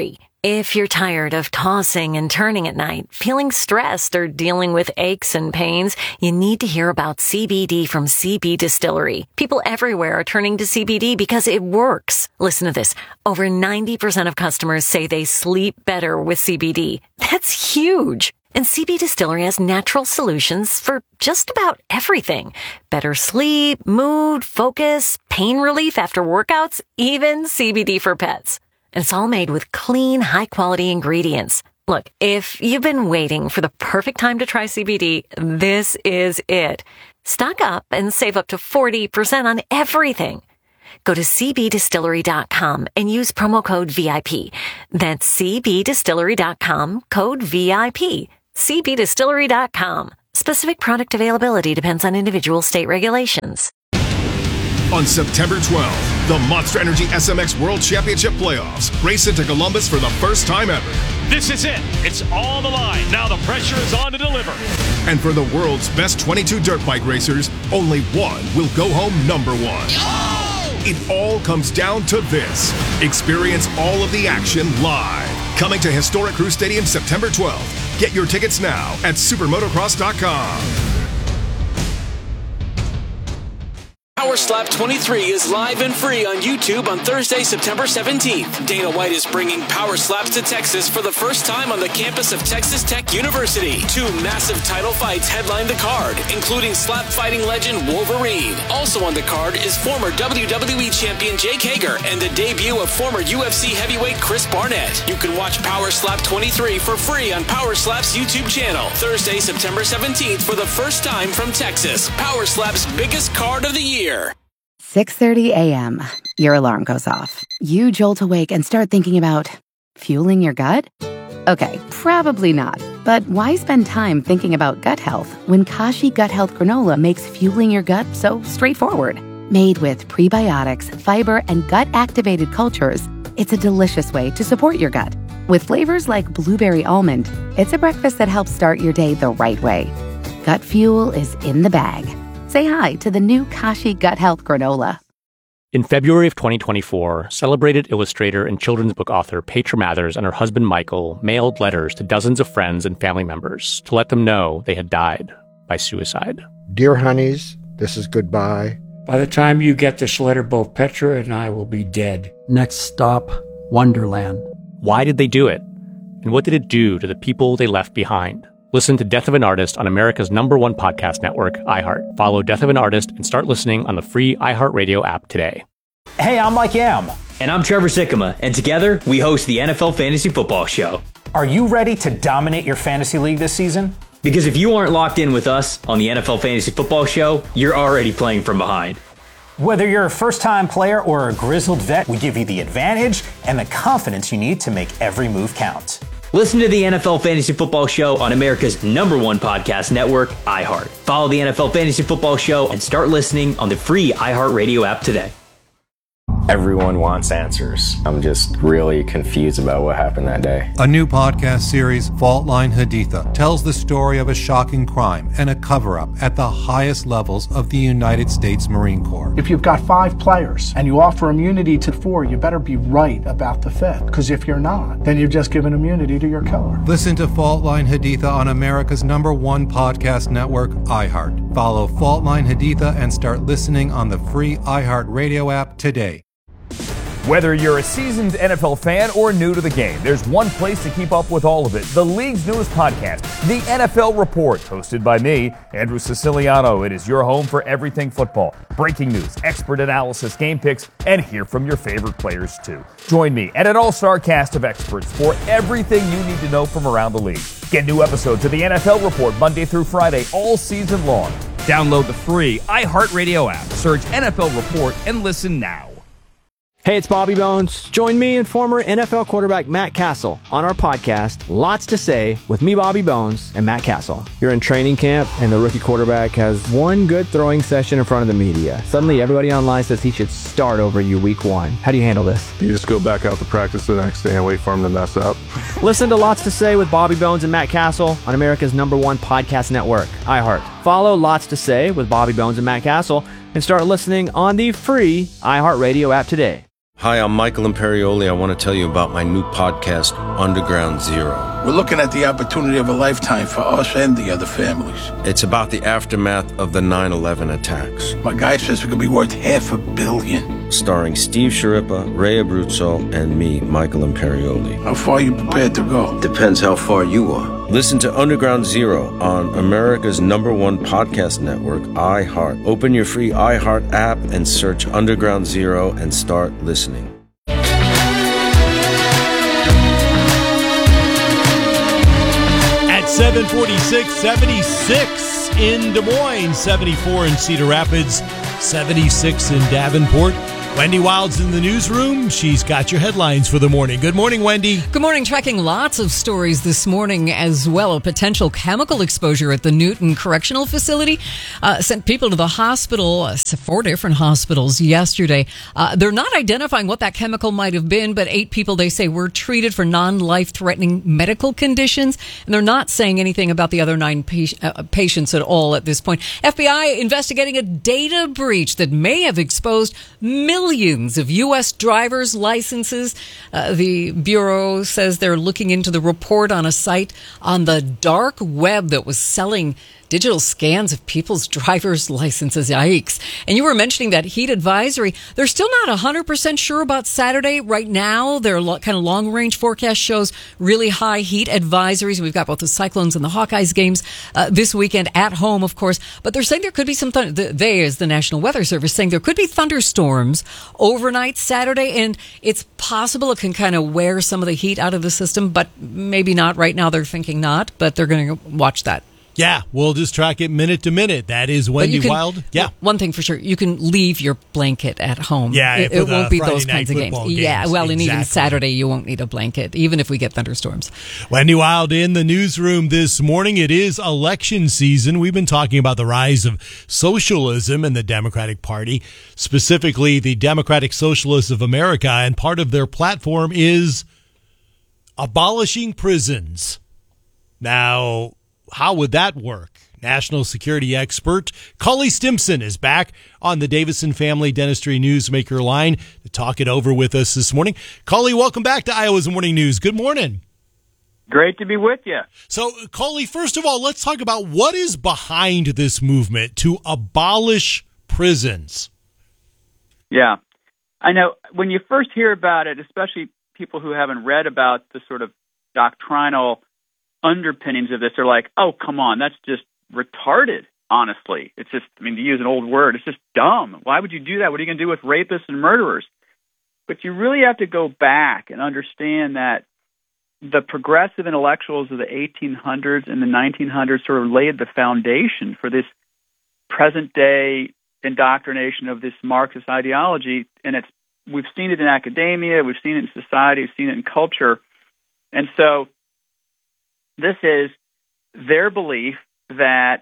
If you're tired of tossing and turning at night, feeling stressed, or dealing with aches and pains, you need to hear about C B D from C B Distillery. People everywhere are turning to C B D because it works. Listen to this. Over ninety percent of customers say they sleep better with C B D. That's huge. And C B Distillery has natural solutions for just about everything. Better sleep, mood, focus, pain relief after workouts, even C B D for pets. And it's all made with clean, high-quality ingredients. Look, if you've been waiting for the perfect time to try C B D, this is it. Stock up and save up to forty percent on everything. Go to c b distillery dot com and use promo code V I P. That's c b distillery dot com, code V I P. c b distillery dot com. Specific product availability depends on individual state regulations. On September twelfth, the Monster Energy S M X World Championship Playoffs race into Columbus for the first time ever. This is it. It's all the line. Now the pressure is on to deliver. And for the world's best twenty-two dirt bike racers, only one will go home number one. Oh! It all comes down to this. Experience all of the action live. Coming to historic Crew Stadium September twelfth. Get your tickets now at supermotocross dot com. Power Slap twenty-three is live and free on YouTube on Thursday, September seventeenth. Dana White is bringing Power Slaps to Texas for the first time on the campus of Texas Tech University. Two massive title fights headline the card, including slap fighting legend Wolverine. Also on the card is former W W E champion Jake Hager and the debut of former U F C heavyweight Chris Barnett. You can watch Power Slap twenty-three for free on Power Slap's YouTube channel. Thursday, September seventeenth for the first time from Texas. Power Slap's biggest card of the year. six thirty a.m. Your alarm goes off. You jolt awake and start thinking about fueling your gut? Okay, probably not. But why spend time thinking about gut health when Kashi Gut Health Granola makes fueling your gut so straightforward? Made with prebiotics, fiber, and gut-activated cultures, it's a delicious way to support your gut. With flavors like blueberry almond, it's a breakfast that helps start your day the right way. Gut fuel is in the bag. Say hi to the new Kashi Gut Health Granola. In February of twenty twenty-four, celebrated illustrator and children's book author Petra Mathers and her husband Michael mailed letters to dozens of friends and family members to let them know they had died by suicide. Dear honeys, this is goodbye. By the time you get this letter, both Petra and I will be dead. Next stop, Wonderland. Why did they do it? And what did it do to the people they left behind? Listen to Death of an Artist on America's number one podcast network, iHeart. Follow Death of an Artist and start listening on the free iHeartRadio app today. Hey, I'm Mike Yam. And I'm Trevor Sikkema. And together, we host the N F L Fantasy Football Show. Are you ready to dominate your fantasy league this season? Because if you aren't locked in with us on the N F L Fantasy Football Show, you're already playing from behind. Whether you're a first-time player or a grizzled vet, we give you the advantage and the confidence you need to make every move count. Listen to the N F L Fantasy Football Show on America's number one podcast network, iHeart. Follow the N F L Fantasy Football Show and start listening on the free iHeartRadio app today. Everyone wants answers. I'm just really confused about what happened that day. A new podcast series, Fault Line Haditha, tells the story of a shocking crime and a cover-up at the highest levels of the United States Marine Corps. If you've got five players and you offer immunity to four, you better be right about the fifth. Because if you're not, then you've just given immunity to your killer. Listen to Fault Line Haditha on America's number one podcast network, iHeart. Follow Fault Line Haditha and start listening on the free iHeart Radio app today. Whether you're a seasoned N F L fan or new to the game, there's one place to keep up with all of it. The league's newest podcast, The N F L Report, hosted by me, Andrew Siciliano. It is your home for everything football. Breaking news, expert analysis, game picks, and hear from your favorite players too. Join me and an all-star cast of experts for everything you need to know from around the league. Get new episodes of The N F L Report Monday through Friday all season long. Download the free iHeartRadio app, search N F L Report, and listen now. Hey, it's Bobby Bones. Join me and former N F L quarterback Matt Castle on our podcast, Lots to Say, with me, Bobby Bones, and Matt Castle. You're in training camp, and the rookie quarterback has one good throwing session in front of the media. Suddenly, everybody online says he should start over you week one. How do you handle this? You just go back out to practice the next day and wait for him to mess up. Listen to Lots to Say with Bobby Bones and Matt Castle on America's number one podcast network, iHeart. Follow Lots to Say with Bobby Bones and Matt Castle and start listening on the free iHeartRadio app today. Hi, I'm Michael Imperioli. I want to tell you about my new podcast, Underground Zero. We're looking at the opportunity of a lifetime for us and the other families. It's about the aftermath of the nine eleven attacks. My guy says we could be worth half a billion. Starring Steve Sciarippa, Ray Abruzzo, and me, Michael Imperioli. How far are you prepared to go? Depends how far you are. Listen to Underground Zero on America's number one podcast network, iHeart. Open your free iHeart app and search Underground Zero and start listening. At seven forty-six, seventy-six in Des Moines, seventy-four in Cedar Rapids, seventy-six in Davenport. Wendy Wild's in the newsroom. She's got your headlines for the morning. Good morning, Wendy. Good morning. Tracking lots of stories this morning as well. A potential chemical exposure at the Newton Correctional Facility uh, sent people to the hospital, uh, four different hospitals yesterday. Uh, they're not identifying what that chemical might have been, but eight people, they say, were treated for non-life-threatening medical conditions. And they're not saying anything about the other nine pa- uh, patients at all at this point. F B I investigating a data breach that may have exposed millions Millions of U S driver's licenses. Uh, the Bureau says they're looking into the report on a site on the dark web that was selling digital scans of people's driver's licenses. Yikes. And you were mentioning that heat advisory. They're still not one hundred percent sure about Saturday. Right now, their lo- kind of long-range forecast shows really high heat advisories. We've got both the Cyclones and the Hawkeyes games uh, this weekend at home, of course. But they're saying there could be some, th- they, as the National Weather Service, saying there could be thunderstorms overnight Saturday. And it's possible it can kind of wear some of the heat out of the system, but maybe not. Right now, they're thinking not, but they're going to watch that. Yeah, we'll just track it minute to minute. That is Wendy can, Wild. Yeah. One thing for sure, you can leave your blanket at home. Yeah, it, it won't be Friday those kinds of games. games. Yeah, well, exactly. And even Saturday, you won't need a blanket, even if we get thunderstorms. Wendy Wild in the newsroom this morning. It is election season. We've been talking about the rise of socialism in the Democratic Party, specifically the Democratic Socialists of America, and part of their platform is abolishing prisons. Now, how would that work? National security expert Cully Stimson is back on the Davison Family Dentistry Newsmaker line to talk it over with us this morning. Cully, welcome back to Iowa's Morning News. Good morning. Great to be with you. So, Cully, first of all, let's talk about what is behind this movement to abolish prisons. Yeah. I know when you first hear about it, especially people who haven't read about the sort of doctrinal underpinnings of this, are like, oh, come on, that's just retarded, honestly. It's just, I mean, to use an old word, it's just dumb. Why would you do that? What are you going to do with rapists and murderers? But you really have to go back and understand that the progressive intellectuals of the eighteen hundreds and the nineteen hundreds sort of laid the foundation for this present-day indoctrination of this Marxist ideology, and it's we've seen it in academia, we've seen it in society, we've seen it in culture. And so this is their belief that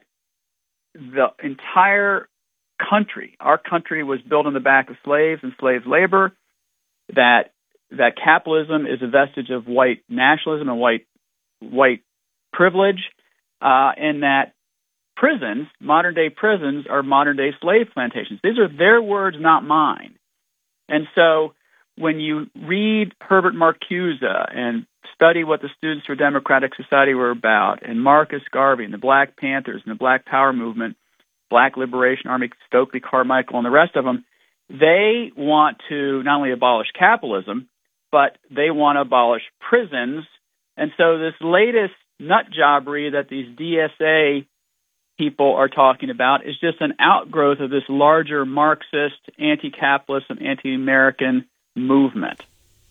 the entire country, our country, was built on the back of slaves and slave labor, that that capitalism is a vestige of white nationalism and white white privilege, uh, and that prisons, modern-day prisons, are modern-day slave plantations. These are their words, not mine. And so when you read Herbert Marcuse and study what the Students for Democratic Society were about, and Marcus Garvey and the Black Panthers and the Black Power movement, Black Liberation Army, Stokely Carmichael, and the rest of them, they want to not only abolish capitalism, but they want to abolish prisons. And so this latest nut jobbery that these D S A people are talking about is just an outgrowth of this larger Marxist, anti-capitalism, anti-American movement.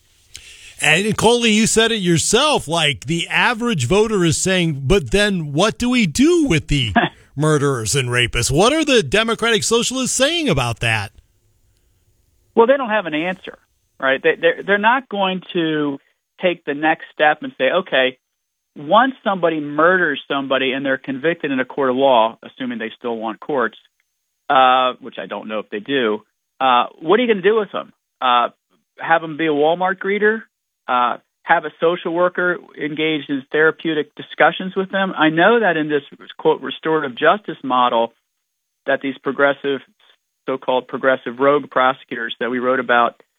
And Coley, you said it yourself, like the average voter is saying, but then what do we do with the murderers and rapists? What are the Democratic Socialists saying about that? Well, they don't have an answer, right? They, they're, they're not going to take the next step and say, okay, once somebody murders somebody and they're convicted in a court of law, assuming they still want courts, uh, which I don't know if they do, uh, what are you going to do with them? Uh, have them be a Walmart greeter? Uh, have a social worker engaged in therapeutic discussions with them? I know that in this, quote, restorative justice model that these progressive, so-called progressive rogue prosecutors that we wrote about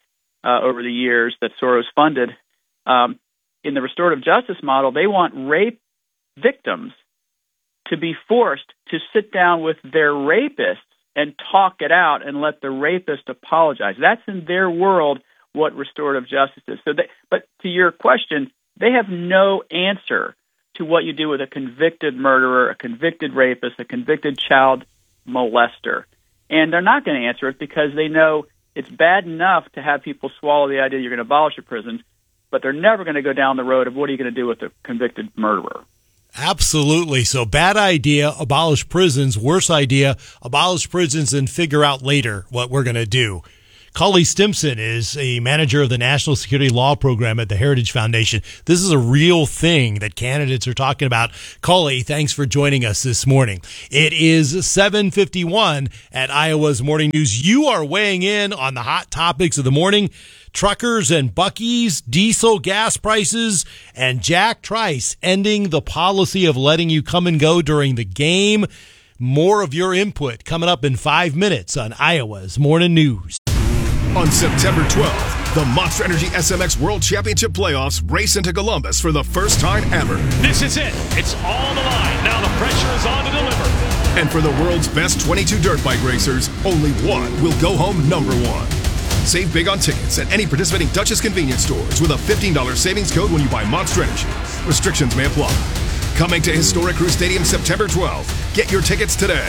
uh, over the years that Soros funded. Um, in the restorative justice model, they want rape victims to be forced to sit down with their rapists and talk it out and let the rapist apologize. That's in their world what restorative justice is. So, they, but to your question, they have no answer to what you do with a convicted murderer, a convicted rapist, a convicted child molester. And they're not going to answer it because they know it's bad enough to have people swallow the idea you're going to abolish the prisons, but they're never going to go down the road of what are you going to do with a convicted murderer. Absolutely. So bad idea, abolish prisons. Worse idea, abolish prisons and figure out later what we're going to do. Cully Stimson is a manager of the National Security Law Program at the Heritage Foundation. This is a real thing that candidates are talking about. Cully, thanks for joining us this morning. It is seven fifty-one at Iowa's Morning News. You are weighing in on the hot topics of the morning. Truckers and Buc-ee's, diesel gas prices, and Jack Trice ending the policy of letting you come and go during the game. More of your input coming up in five minutes on Iowa's Morning News. On September twelfth, the Monster Energy S M X World Championship Playoffs race into Columbus for the first time ever. This is it. It's on the line. Now the pressure is on to deliver. And for the world's best twenty-two dirt bike racers, only one will go home number one. Save big on tickets at any participating Dutchess convenience stores with a fifteen dollars savings code when you buy Monster Energy. Restrictions may apply. Coming to historic Crew Stadium September twelfth. Get your tickets today.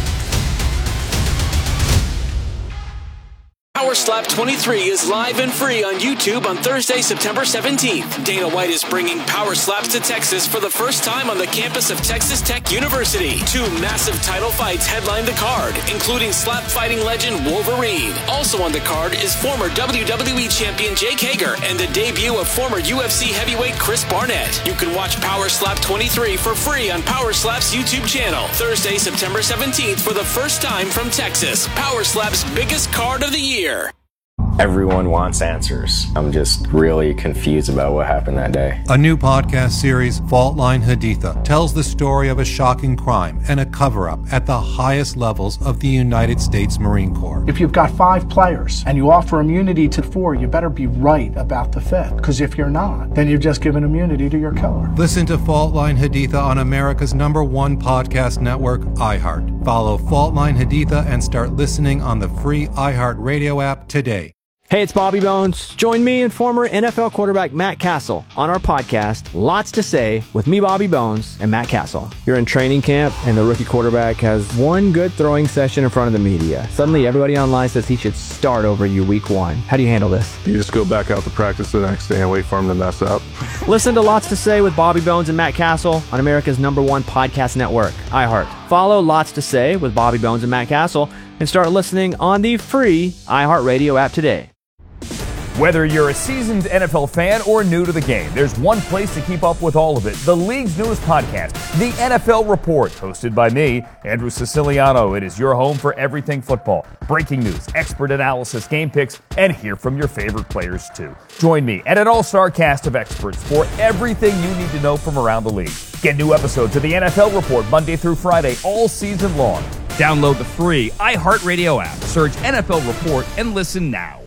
Power Slap twenty-three is live and free on YouTube on Thursday, September seventeenth. Dana White is bringing Power Slaps to Texas for the first time on the campus of Texas Tech University. Two massive title fights headline the card, including slap fighting legend Wolverine. Also on the card is former W W E champion Jake Hager and the debut of former U F C heavyweight Chris Barnett. You can watch Power Slap twenty-three for free on Power Slap's YouTube channel. Thursday, September seventeenth for the first time from Texas. Power Slap's biggest card of the year. Everyone wants answers. I'm just really confused about what happened that day. A new podcast series, Fault Line Haditha, tells the story of a shocking crime and a cover-up at the highest levels of the United States Marine Corps. If you've got five players and you offer immunity to four, you better be right about the fifth. Because if you're not, then you've just given immunity to your killer. Listen to Fault Line Haditha on America's number one podcast network, iHeart. Follow Fault Line Haditha and start listening on the free iHeart Radio app today. Hey, it's Bobby Bones. Join me and former N F L quarterback Matt Castle on our podcast, Lots to Say, with me, Bobby Bones, and Matt Castle. You're in training camp, and the rookie quarterback has one good throwing session in front of the media. Suddenly, everybody online says he should start over you week one. How do you handle this? You just go back out to practice the next day and wait for him to mess up. Listen to Lots to Say with Bobby Bones and Matt Castle on America's number one podcast network, iHeart. Follow Lots to Say with Bobby Bones and Matt Castle and start listening on the free iHeartRadio app today. Whether you're a seasoned N F L fan or new to the game, there's one place to keep up with all of it. The league's newest podcast, The N F L Report, hosted by me, Andrew Siciliano. It is your home for everything football. Breaking news, expert analysis, game picks, and hear from your favorite players too. Join me and an all-star cast of experts for everything you need to know from around the league. Get new episodes of The N F L Report Monday through Friday all season long. Download the free iHeartRadio app, search N F L Report, and listen now.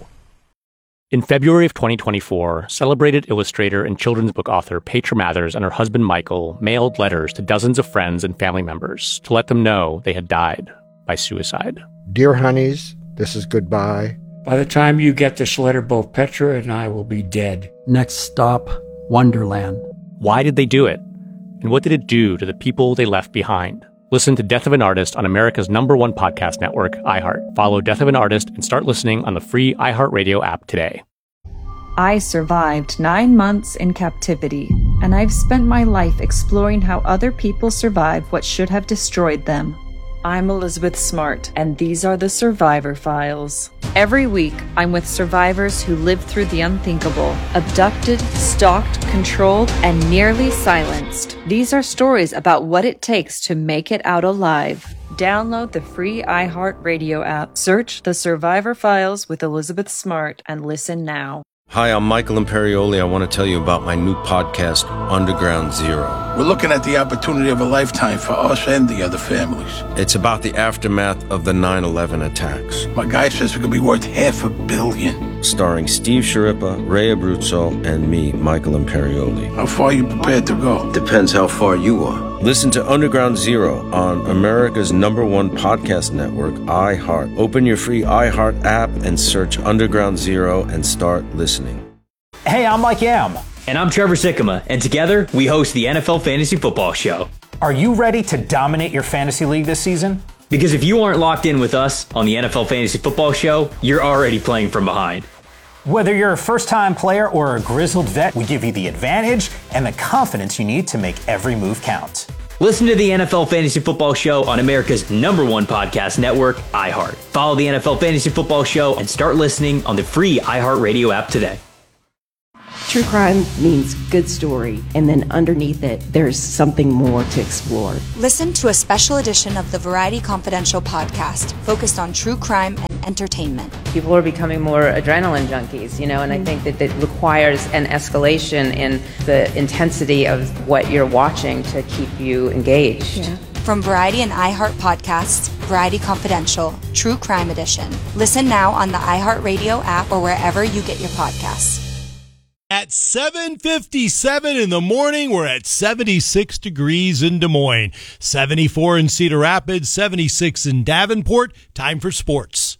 In February of twenty twenty-four, celebrated illustrator and children's book author Petra Mathers and her husband Michael mailed letters to dozens of friends and family members to let them know they had died by suicide. Dear honeys, this is goodbye. By the time you get this letter, both Petra and I will be dead. Next stop, Wonderland. Why did they do it? And what did it do to the people they left behind? Listen to Death of an Artist on America's number one podcast network, iHeart. Follow Death of an Artist and start listening on the free iHeartRadio app today. I survived nine months in captivity, and I've spent my life exploring how other people survive what should have destroyed them. I'm Elizabeth Smart, and these are the Survivor Files. Every week, I'm with survivors who lived through the unthinkable, abducted, stalked, controlled, and nearly silenced. These are stories about what it takes to make it out alive. Download the free iHeartRadio app, search The Survivor Files with Elizabeth Smart, and listen now. Hi, I'm Michael Imperioli. I want to tell you about my new podcast, Underground Zero. We're looking at the opportunity of a lifetime for us and the other families. It's about the aftermath of the nine eleven attacks. My guy says it could be worth half a billion. Starring Steve Sciarippa, Ray Abruzzo, and me, Michael Imperioli. How far are you prepared to go? Depends how far you are. Listen to Underground Zero on America's number one podcast network, iHeart. Open your free iHeart app and search Underground Zero and start listening. Hey, I'm Mike Yam. And I'm Trevor Sikkema, and together we host the N F L Fantasy Football Show. Are you ready to dominate your fantasy league this season? Because if you aren't locked in with us on the N F L Fantasy Football Show, you're already playing from behind. Whether you're a first-time player or a grizzled vet, we give you the advantage and the confidence you need to make every move count. Listen to the N F L Fantasy Football Show on America's number one podcast network, iHeart. Follow the N F L Fantasy Football Show and start listening on the free iHeart Radio app today. True crime means good story, and then underneath it, there's something more to explore. Listen to a special edition of the Variety Confidential podcast focused on true crime and entertainment. People are becoming more adrenaline junkies, you know, and I think that it requires an escalation in the intensity of what you're watching to keep you engaged. Yeah. From Variety and iHeart podcasts, Variety Confidential, True Crime Edition. Listen now on the iHeart Radio app or wherever you get your podcasts. At seven fifty-seven in the morning, we're at seventy-six degrees in Des Moines, seventy-four in Cedar Rapids, seventy-six in Davenport. Time for sports.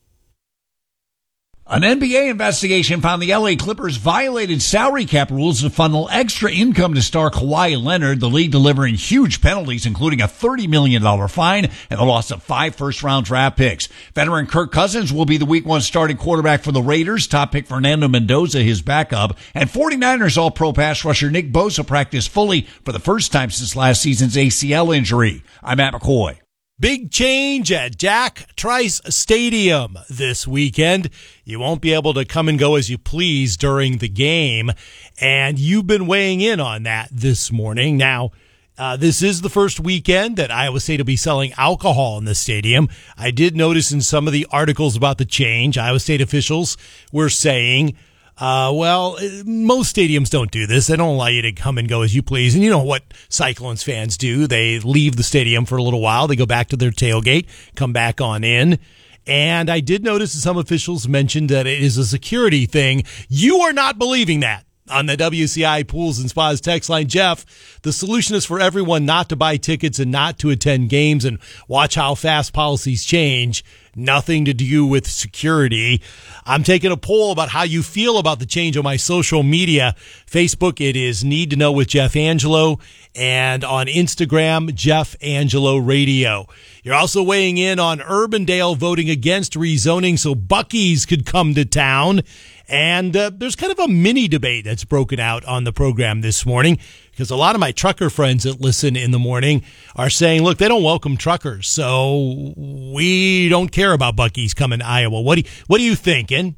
An N B A investigation found the L A Clippers violated salary cap rules to funnel extra income to star Kawhi Leonard, the league delivering huge penalties, including a thirty million dollars fine and the loss of five first-round draft picks. Veteran Kirk Cousins will be the week one starting quarterback for the Raiders. Top pick Fernando Mendoza, his backup. And 49ers All-Pro pass rusher Nick Bosa practiced fully for the first time since last season's A C L injury. I'm Matt McCoy. Big change at Jack Trice Stadium this weekend. You won't be able to come and go as you please during the game, and you've been weighing in on that this morning. Now, uh, this is the first weekend that Iowa State will be selling alcohol in the stadium. I did notice in some of the articles about the change, Iowa State officials were saying, Uh, well, most stadiums don't do this. They don't allow you to come and go as you please. And you know what Cyclones fans do. They leave the stadium for a little while. They go back to their tailgate, come back on in. And I did notice that some officials mentioned that it is a security thing. You are not believing that. On the W C I Pools and Spas text line, Jeff, the solution is for everyone not to buy tickets and not to attend games, and watch how fast policies change. Nothing to do with security. I'm taking a poll about how you feel about the change on my social media. Facebook, it is Need to Know with Jeff Angelo, and on Instagram, Jeff Angelo Radio. You're also weighing in on Urbandale voting against rezoning so Buc-ee's could come to town. And uh, there's kind of a mini debate that's broken out on the program this morning, because a lot of my trucker friends that listen in the morning are saying, look, they don't welcome truckers, so we don't care about Buc-ee's coming to Iowa. What do you, what are you thinking?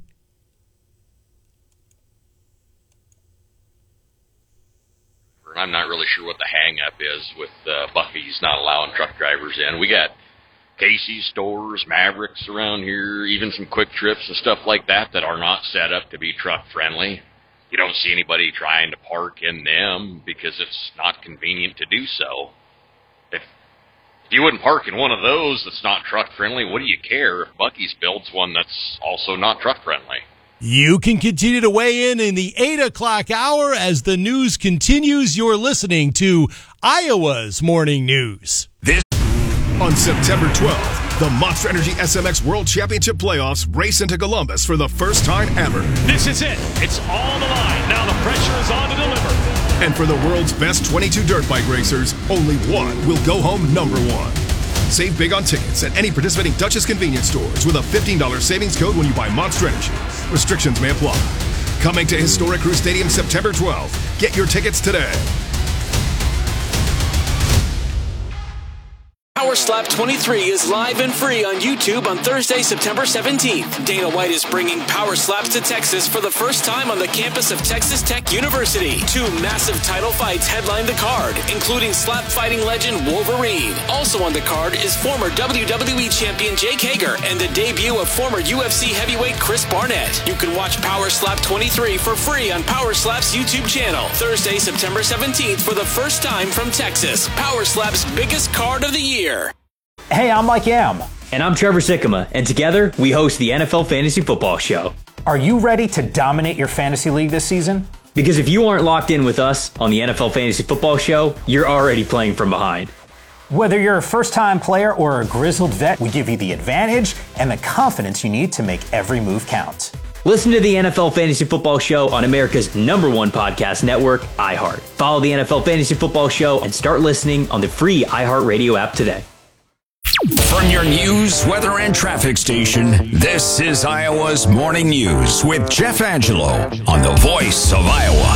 I'm not really sure what the hang-up is with uh, Buc-ee's not allowing truck drivers in. We got Casey's stores, Mavericks around here, even some Quick Trips and stuff like that that are not set up to be truck-friendly. You don't see anybody trying to park in them because it's not convenient to do so. If, if you wouldn't park in one of those that's not truck-friendly, what do you care if Buc-ee's builds one that's also not truck-friendly? You can continue to weigh in in the eight o'clock hour as the news continues. You're listening to Iowa's Morning News. This on September twelfth, the Monster Energy S M X World Championship Playoffs race into Columbus for the first time ever. This is it. It's all on the line. Now the pressure is on to deliver. And for the world's best twenty-two dirt bike racers, only one will go home number one. Save big on tickets at any participating Dutchess convenience stores with a fifteen dollars savings code when you buy Monster Energy. Restrictions may apply. Coming to Historic Crew Stadium September twelfth. Get your tickets today. Power Slap twenty-three is live and free on YouTube on Thursday, September seventeenth. Dana White is bringing Power Slaps to Texas for the first time on the campus of Texas Tech University. Two massive title fights headline the card, including slap fighting legend Wolverine. Also on the card is former W W E champion Jake Hager and the debut of former U F C heavyweight Chris Barnett. You can watch Power Slap twenty-three for free on Power Slap's YouTube channel. Thursday, September seventeenth for the first time from Texas. Power Slap's biggest card of the year. Hey, I'm Mike Yam. And I'm Trevor Sikkema, and together we host the N F L Fantasy Football Show. Are you ready to dominate your fantasy league this season? Because if you aren't locked in with us on the N F L Fantasy Football Show, you're already playing from behind. Whether you're a first-time player or a grizzled vet, we give you the advantage and the confidence you need to make every move count. Listen to the N F L Fantasy Football Show on America's number one podcast network, iHeart. Follow the N F L Fantasy Football Show and start listening on the free iHeartRadio app today. From your news, weather, and traffic station, this is Iowa's Morning News with Jeff Angelo on the Voice of Iowa.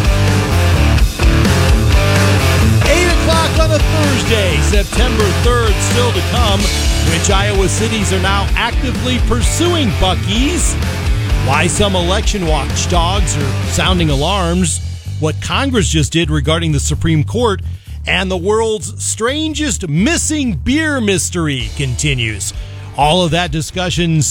eight o'clock on a Thursday, September third, still to come, which Iowa cities are now actively pursuing Buc-ee's, why some election watchdogs are sounding alarms, what Congress just did regarding the Supreme Court, and the world's strangest missing beer mystery continues. All of that discussion